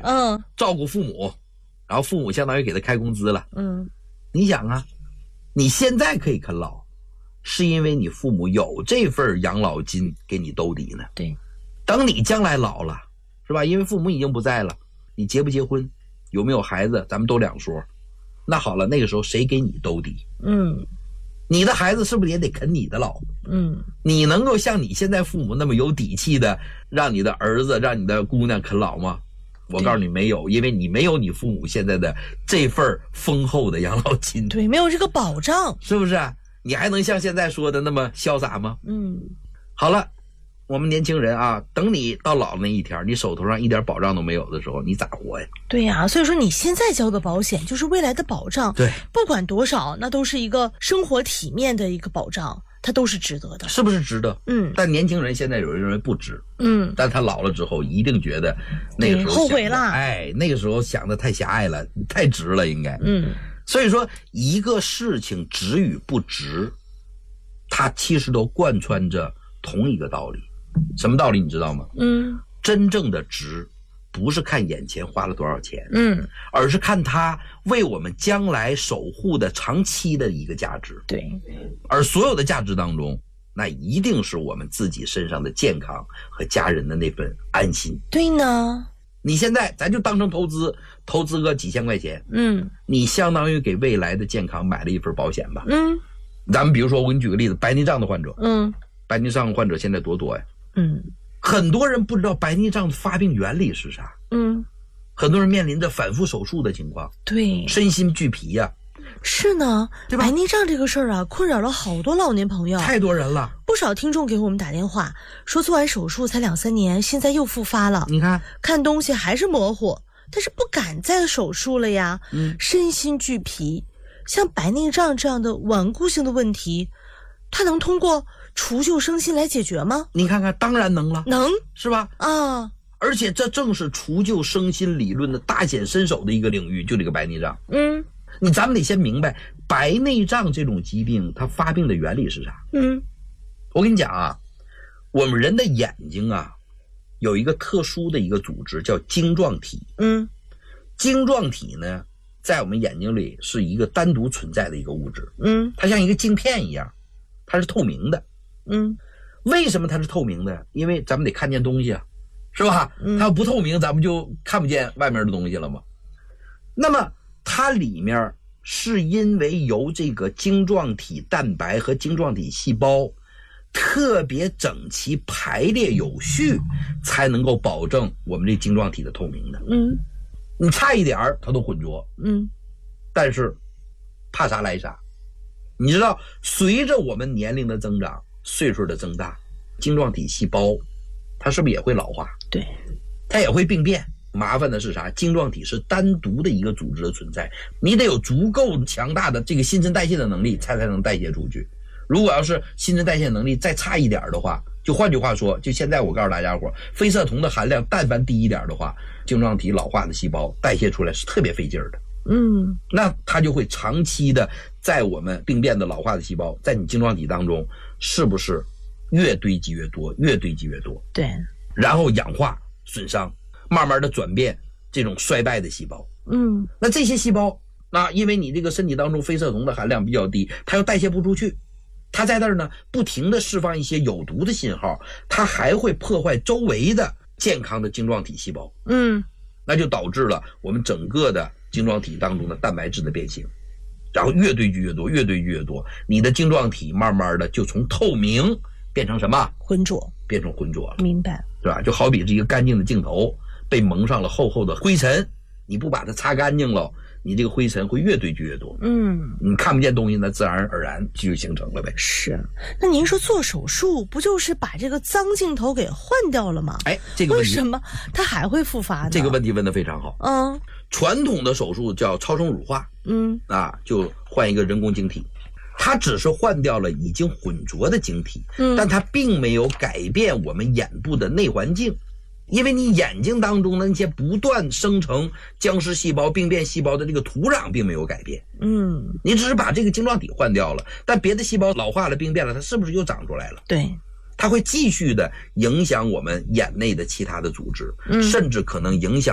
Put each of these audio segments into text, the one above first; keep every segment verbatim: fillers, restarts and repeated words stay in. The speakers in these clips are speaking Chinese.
嗯， 照顾父母，然后父母相当于给他开工资了。 嗯， 你想啊，你现在可以啃老，是因为你父母有这份养老金给你兜底呢。 对， 等你将来老了，是吧？因为父母已经不在了，你结不结婚，有没有孩子，咱们都两说。那好了，那个时候谁给你兜底？ 嗯， 你的孩子是不是也得啃你的老？ 嗯， 你能够像你现在父母那么有底气的让你的儿子让你的姑娘啃老吗？我告诉你没有，因为你没有你父母现在的这份丰厚的养老金。 对，没有这个保障， 是不是？你还能像现在说的那么潇洒吗？ 嗯， 好了，我们年轻人啊，等你到老那一天，你手头上一点保障都没有的时候，你咋活呀？ 对呀、啊，所以说你现在交的保险就是未来的保障， 对， 不管多少，那都是一个生活体面的一个保障，它都是值得的， 是不是值得？ 嗯， 但年轻人现在有人认为不值， 嗯， 但他老了之后一定觉得那个时候后悔了， 哎，那个时候想的太狭隘了，太值了，应该， 嗯， 所以说一个事情值与不值，它其实都贯穿着同一个道理。什么道理你知道吗？ 嗯， 真正的值不是看眼前花了多少钱， 嗯， 而是看它为我们将来守护的长期的一个价值。 对， 而所有的价值当中，那一定是我们自己身上的健康和家人的那份安心。 对呢， 你现在咱就当成投资，投资个几千块钱， 嗯， 你相当于给未来的健康买了一份保险吧。 嗯， 咱们比如说我给你举个例子，白内障的患者， 嗯， 白内障患者现在多多呀。 嗯， 很多人不知道白内障的发病原理是啥， 嗯， 很多人面临着反复手术的情况， 对， 身心俱疲呀、 啊，是呢， 对吧？ 白内障这个事儿啊，困扰了好多老年朋友， 太多人了。 不少听众给我们打电话说，做完手术才两三年，现在又复发了。 你看， 看东西还是模糊，但是不敢再手术了呀， 嗯， 身心俱疲。像白内障这样的顽固性的问题，它能通过除旧生新来解决吗？ 你看看，当然能了， 能， 是吧？ 啊， 而且这正是除旧生新理论的大显身手的一个领域，就这个白内障。 嗯， 你咱们得先明白白内障这种疾病它发病的原理是啥。 嗯， 我跟你讲啊，我们人的眼睛啊，有一个特殊的一个组织叫晶状体。 嗯， 晶状体呢，在我们眼睛里是一个单独存在的一个物质。 嗯， 它像一个镜片一样，它是透明的。 嗯， 为什么它是透明的？因为咱们得看见东西啊，是吧？ 嗯， 它要不透明，咱们就看不见外面的东西了嘛。那么它里面是因为由这个晶状体蛋白和晶状体细胞特别整齐排列有序，才能够保证我们这晶状体的透明的。 嗯， 你差一点它都混浊。 嗯， 但是怕啥来啥。你知道，随着我们年龄的增长，岁数的增大，晶状体细胞它是不是也会老化？ 对， 它也会病变。麻烦的是啥？晶状体是单独的一个组织的存在，你得有足够强大的这个新陈代谢的能力，才才能代谢出去。如果要是新陈代谢能力再差一点的话，就换句话说，就现在我告诉大家伙，非色酮的含量但凡低一点的话，晶状体老化的细胞代谢出来是特别费劲儿的。 嗯， 那它就会长期的在我们病变的老化的细胞，在你晶状体当中，是不是越堆积越多，越堆积越多？ 对， 然后氧化损伤，慢慢的转变这种衰败的细胞。 嗯， 那这些细胞，那因为你这个身体当中非色酮的含量比较低，它又代谢不出去，它在那儿呢不停的释放一些有毒的信号，它还会破坏周围的健康的晶状体细胞。 嗯， 那就导致了我们整个的晶状体当中的蛋白质的变形，然后越堆积越多，越堆积越多，你的晶状体慢慢的就从透明变成什么？ 浑浊， 变成浑浊了。 明白， 对吧？就好比是一个干净的镜头被蒙上了厚厚的灰尘，你不把它擦干净了，你这个灰尘会越堆积越多。 嗯， 你看不见东西，那自然而然就形成了呗。 是。那您说做手术不就是把这个脏镜头给换掉了吗？ 哎，这个问题为什么它还会复发呢？ 这个问题问得非常好。 嗯， 传统的手术叫超声乳化， 嗯啊，就换一个人工晶体，它只是换掉了已经混浊的晶体， 嗯， 但它并没有改变我们眼部的内环境。因为你眼睛当中的那些不断生成僵尸细胞、病变细胞的这个土壤并没有改变， 嗯， 你只是把这个晶状体换掉了，但别的细胞老化了、病变了，它是不是又长出来了？ 对， 它会继续的影响我们眼内的其他的组织， 嗯， 甚至可能影响到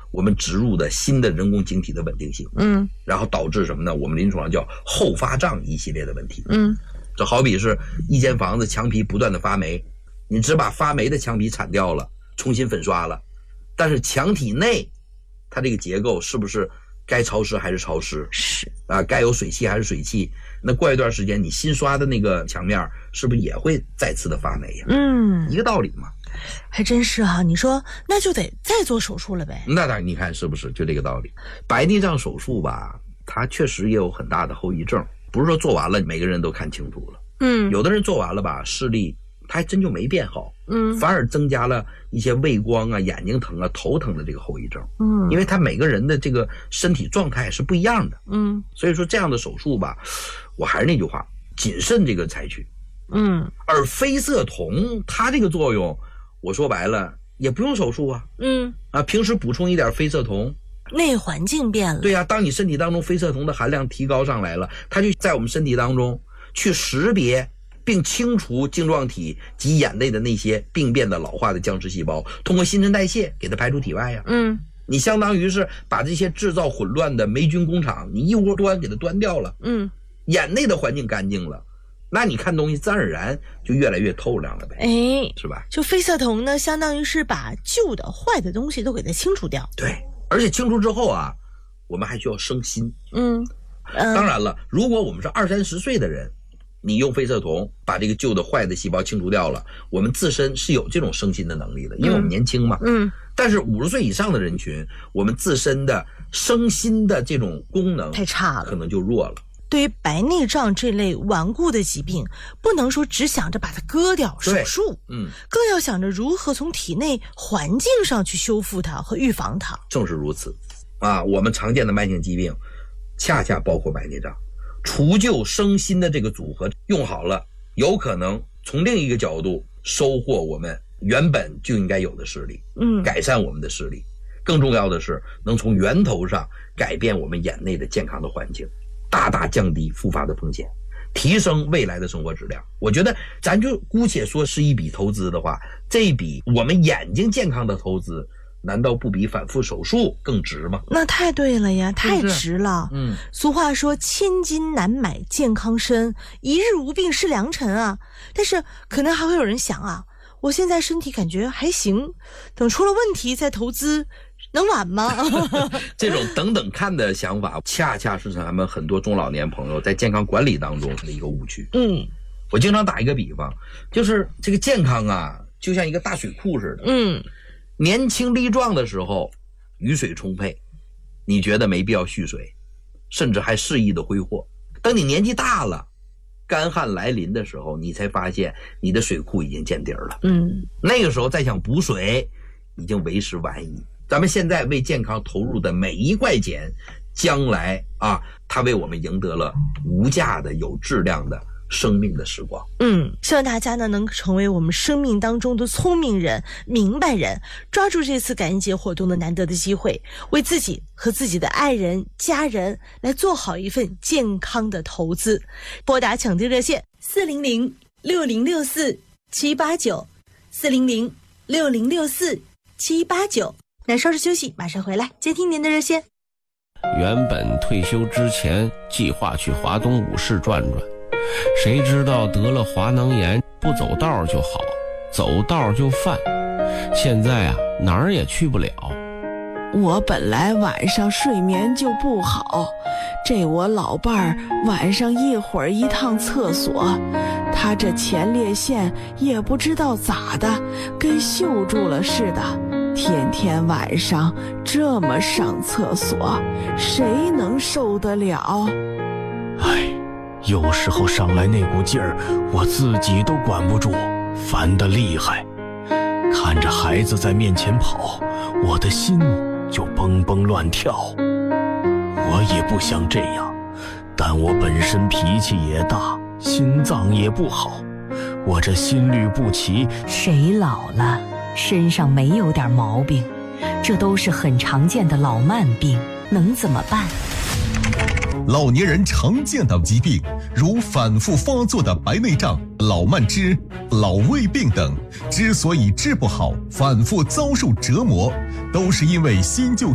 我们植入的新的人工晶体的稳定性， 嗯， 然后导致什么呢？我们临床上叫后发胀一系列的问题， 嗯， 这好比是一间房子墙皮不断的发霉，你只把发霉的墙皮铲掉了，重新粉刷了，但是墙体内它这个结构是不是该潮湿还是潮湿？ 是啊，该有水汽还是水汽？那过一段时间你新刷的那个墙面是不是也会再次的发霉呀？ 嗯， 一个道理嘛。 还真是哈、啊，你说那就得再做手术了呗？ 那当然，你看是不是就这个道理？白内障手术吧，它确实也有很大的后遗症，不是说做完了每个人都看清楚了。 嗯， 有的人做完了吧，视力他还真就没变好， 嗯， 反而增加了一些畏光啊、眼睛疼啊、头疼的这个后遗症。 嗯， 因为他每个人的这个身体状态是不一样的。 嗯， 所以说这样的手术吧，我还是那句话，谨慎这个采取。 嗯， 而非色酮它这个作用，我说白了也不用手术啊。 嗯， 啊，平时补充一点非色酮。 内环境变了。 对呀、啊，当你身体当中非色酮的含量提高上来了，它就在我们身体当中去识别并清除晶状体及眼内的那些病变的老化的僵尸细胞，通过新陈代谢给它排出体外呀。 嗯， 你相当于是把这些制造混乱的霉菌工厂，你一窝端给它端掉了。 嗯， 眼内的环境干净了，那你看东西自然而然就越来越透亮了呗。 哎， 是吧？ 就非色酮呢，相当于是把旧的坏的东西都给它清除掉。 对，而且清除之后啊，我们还需要生新。 嗯，呃、 当然了，如果我们是二三十岁的人，你用非色酮把这个旧的坏的细胞清除掉了，我们自身是有这种生新的能力的，因为我们年轻嘛。 嗯， 但是五十岁以上的人群，我们自身的生新的这种功能太差了， 可能就弱了。 对于白内障这类顽固的疾病，不能说只想着把它割掉手术， 嗯， 更要想着如何从体内环境上去修复它和预防它。 正是如此啊，我们常见的慢性疾病恰恰包括白内障，除旧生新的这个组合用好了，有可能从另一个角度收获我们原本就应该有的视力， 嗯， 改善我们的视力。更重要的是能从源头上改变我们眼内的健康的环境，大大降低复发的风险，提升未来的生活质量。我觉得咱就姑且说是一笔投资的话，这一笔我们眼睛健康的投资，难道不比反复手术更值吗？ 那太对了呀，太值了。 嗯， 俗话说千金难买健康身，一日无病是良辰啊。但是可能还会有人想啊，我现在身体感觉还行，等出了问题再投资能晚吗？ 这种等等看的想法，恰恰是咱们很多中老年朋友在健康管理当中的一个误区。 嗯， 我经常打一个比方，就是这个健康啊，就像一个大水库似的。 嗯， 年轻力壮的时候，雨水充沛，你觉得没必要蓄水，甚至还肆意的挥霍。等你年纪大了，干旱来临的时候，你才发现你的水库已经见底了。 嗯， 那个时候再想补水，已经为时晚矣。咱们现在为健康投入的每一块钱，将来啊，它为我们赢得了无价的、有质量的生命的时光。 嗯，希望大家呢能成为我们生命当中的聪明人、明白人，抓住这次感恩节活动的难得的机会，为自己和自己的爱人、家人来做好一份健康的投资。拨打抢订热线四零零六零六四七八九，四零零六零六四七八九。那稍事休息，马上回来接听您的热线。 原本退休之前计划去华东五市转转，谁知道得了滑囊炎，不走道就好，走道就犯。现在啊，哪儿也去不了。 我本来晚上睡眠就不好，这我老伴儿晚上一会儿一趟厕所，他这前列腺也不知道咋的，跟锈住了似的，天天晚上这么上厕所，谁能受得了？ 哎，有时候上来那股劲儿，我自己都管不住，烦得厉害。看着孩子在面前跑，我的心就蹦蹦乱跳。我也不想这样，但我本身脾气也大，心脏也不好，我这心律不齐。 谁老了身上没有点毛病？这都是很常见的老慢病，能怎么办？ 老年人常见的疾病，如反复发作的白内障、老慢支、老胃病等，之所以治不好，反复遭受折磨，都是因为新旧